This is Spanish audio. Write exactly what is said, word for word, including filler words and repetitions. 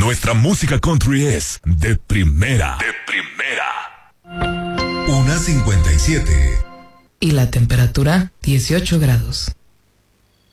Nuestra música country es de primera. De primera. Una cincuenta y siete. Y la temperatura, dieciocho grados.